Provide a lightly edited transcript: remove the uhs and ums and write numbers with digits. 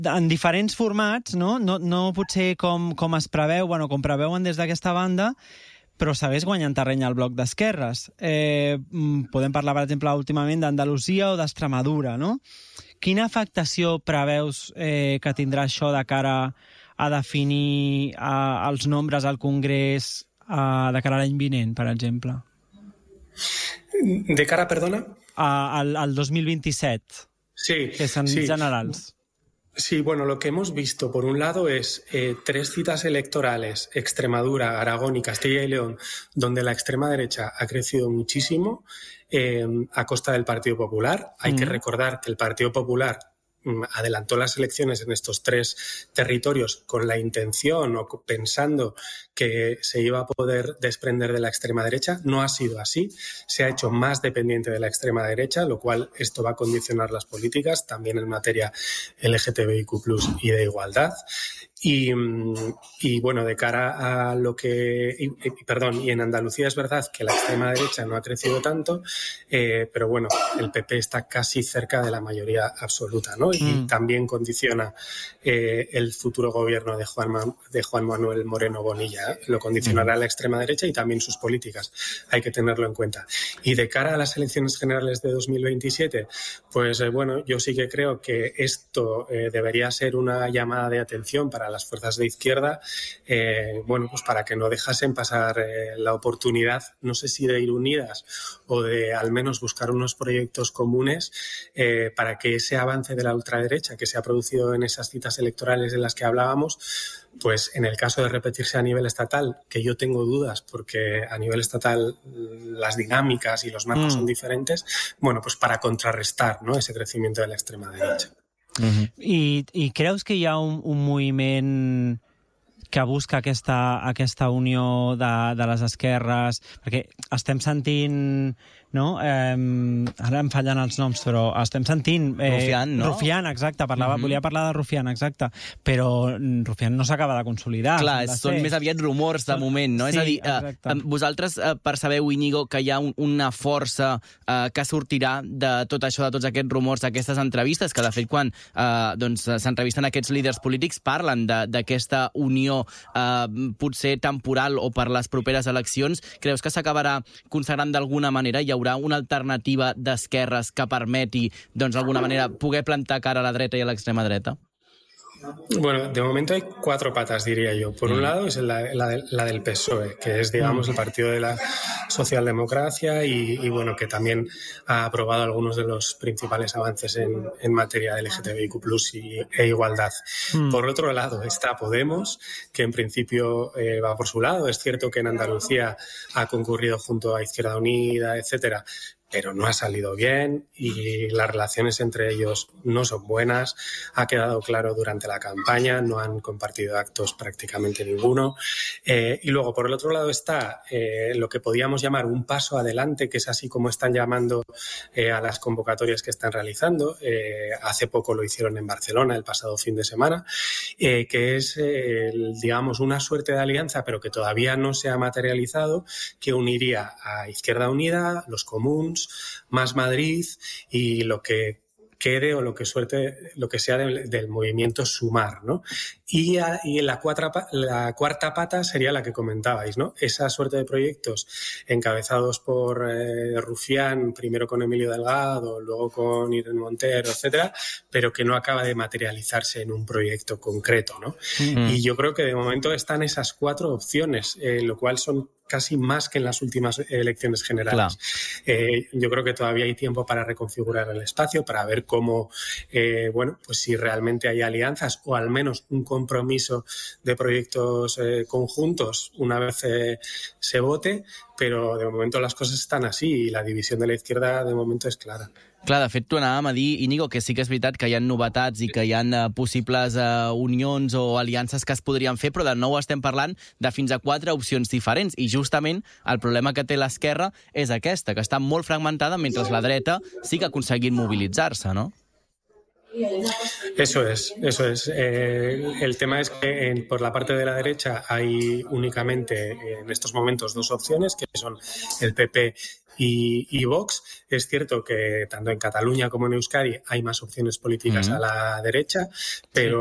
en diferents formats, no potser com es preveu, com preveuen des d'aquesta banda, però segueix guanyant terreny al bloc d'esquerres. Podem parlar, per exemple, últimament d'Andalusia o d'Extremadura, no? Quina afectació preveus que tindrà això de cara a definir els nombres al Congrés de cara a l'any vinent, per exemple? De cara, perdona? Al 2027, sí, que són generals. Sí, bueno, lo que hemos visto, por un lado, es 3 citas electorales, Extremadura, Aragón y Castilla y León, donde la extrema derecha ha crecido muchísimo a costa del Partido Popular. Hay que recordar que el Partido Popular adelantó las elecciones en estos 3 territorios con la intención o pensando que se iba a poder desprender de la extrema derecha. No ha sido así. Se ha hecho más dependiente de la extrema derecha, lo cual esto va a condicionar las políticas, también en materia LGTBIQ+ y de igualdad. Y bueno, de cara a lo que... y en Andalucía es verdad que la extrema derecha no ha crecido tanto, pero bueno, el PP está casi cerca de la mayoría absoluta, ¿no? Y también condiciona el futuro gobierno de Juan Manuel Moreno Bonilla. Lo condicionará la extrema derecha y también sus políticas. Hay que tenerlo en cuenta. Y de cara a las elecciones generales de 2027, pues bueno, yo sí que creo que esto debería ser una llamada de atención para las fuerzas de izquierda, bueno, pues para que no dejasen pasar la oportunidad, no sé si de ir unidas o de al menos buscar unos proyectos comunes para que ese avance de la ultraderecha que se ha producido en esas citas electorales de las que hablábamos, pues en el caso de repetirse a nivel estatal, que yo tengo dudas porque a nivel estatal las dinámicas y los marcos son diferentes, bueno, pues para contrarrestar, ¿no?, ese crecimiento de la extrema derecha. I creus que hi ha un moviment que busca aquesta unió de les esquerres? Perquè estem sentint, no? Ara em fallen els noms, però estem sentint... Rufián, no? Rufián, exacte. Volia parlar de Rufián, exacte. Però Rufián no s'acaba de consolidar. Clar, són més aviat rumors de moment, no? Sí, és a dir, exacte. vosaltres percebeu, Íñigo, que hi ha una força que sortirà de tot això, de tots aquests rumors, d'aquestes entrevistes, que de fet quan s'entrevisten aquests líders polítics parlen d'aquesta unió potser temporal o per les properes eleccions. Creus que s'acabarà consagrant d'alguna manera? Hi haurà una alternativa d'esquerres que permeti, d'alguna manera, poder plantar cara a la dreta i a l'extrema dreta? Bueno, de momento hay 4 patas, diría yo. Por un lado es la del PSOE, que es, digamos, el partido de la socialdemocracia y bueno, que también ha aprobado algunos de los principales avances en materia de LGTBIQ+ e igualdad. Por otro lado está Podemos, que en principio va por su lado. Es cierto que en Andalucía ha concurrido junto a Izquierda Unida, etcétera, pero no ha salido bien y las relaciones entre ellos no son buenas. Ha quedado claro durante la campaña, no han compartido actos prácticamente ninguno. Y luego, por el otro lado, está lo que podíamos llamar un paso adelante, que es así como están llamando a las convocatorias que están realizando. Hace poco lo hicieron en Barcelona, el pasado fin de semana, que es, digamos, una suerte de alianza, pero que todavía no se ha materializado, que uniría a Izquierda Unida, los Comuns, Más Madrid y lo que quede o lo que sea del movimiento Sumar, ¿no? Y la cuarta pata sería la que comentabais, ¿no? Esa suerte de proyectos encabezados por Rufián, primero con Emilio Delgado, luego con Irene Montero, etcétera, pero que no acaba de materializarse en un proyecto concreto, ¿no? Y yo creo que de momento están esas 4 opciones, lo cual son casi más que en las últimas elecciones generales. Yo creo que todavía hay tiempo para reconfigurar el espacio, para ver cómo, bueno, pues si realmente hay alianzas o al menos un compromiso de proyectos conjuntos una vez se vote, pero de momento las cosas están así y la división de la izquierda de momento es clara. Clar, de fet, t'ho anàvem a dir, Íñigo, que sí que és veritat que hi ha novetats i que hi ha possibles unions o aliances que es podrien fer, però de nou estem parlant de fins a 4 opcions diferents. I justament el problema que té l'esquerra és aquesta, que està molt fragmentada, mentre la dreta sí que ha aconseguit mobilitzar-se, no? Eso es. El tema es que por la parte de la derecha hay únicamente en estos momentos 2 opciones, que son el PP y Vox. Es cierto que tanto en Cataluña como en Euskadi hay más opciones políticas a la derecha, pero